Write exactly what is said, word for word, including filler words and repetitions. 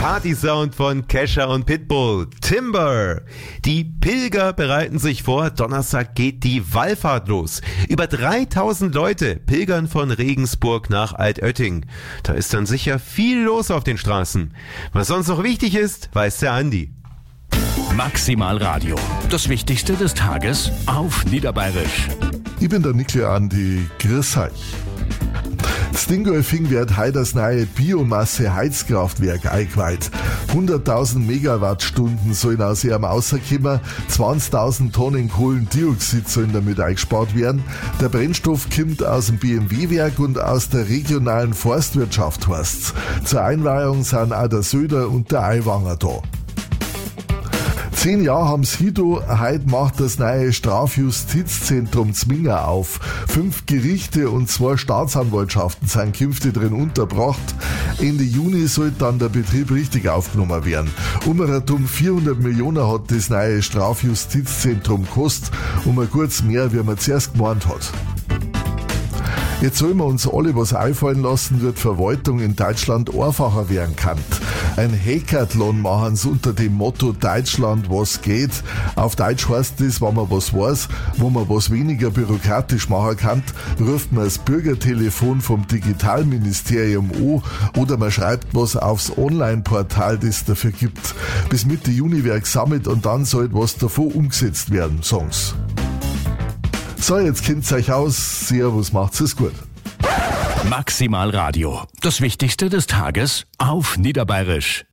Partysound von Kesha und Pitbull, Timber. Die Pilger bereiten sich vor, Donnerstag geht die Wallfahrt los. Über dreitausend Leute pilgern von Regensburg nach Altötting. Da ist dann sicher viel los auf den Straßen. Was sonst noch wichtig ist, weiß der Andi. Maximal Radio. Das Wichtigste des Tages auf Niederbayerisch. Ich bin der Nikle Andi. Grüß euch. Das Dingolfing wird heute das neue Biomasse-Heizkraftwerk eingeweiht. hunderttausend Megawattstunden sollen aus ihrem rauskommen, zwanzigtausend Tonnen Kohlendioxid sollen damit eingespart werden. Der Brennstoff kommt aus dem B M W-Werk und aus der regionalen Forstwirtschaft, heißt's. Zur Einweihung sind auch der Söder und der Aiwanger da. Zehn Jahre haben's Hito, heute macht das neue Strafjustizzentrum Zwinger auf. Fünf Gerichte und zwei Staatsanwaltschaften sind künftig drin untergebracht. Ende Juni soll dann der Betrieb richtig aufgenommen werden. Umratum vierhundert Millionen hat das neue Strafjustizzentrum gekostet, um ein kurz mehr, wie man zuerst gemeint hat. Jetzt sollen wir uns alle was einfallen lassen, wird Verwaltung in Deutschland einfacher werden kann. Ein Hackathon machen sie unter dem Motto Deutschland, was geht. Auf Deutsch heißt das, wenn man was weiß, wo man was weniger bürokratisch machen kann, ruft man das Bürgertelefon vom Digitalministerium an oder man schreibt was aufs Online-Portal, das es dafür gibt. Bis Mitte Juni wird gesammelt und dann soll was davon umgesetzt werden, sagen's. So, jetzt kennt's euch aus. Servus, macht's es gut. Maximal Radio. Das Wichtigste des Tages auf Niederbayerisch.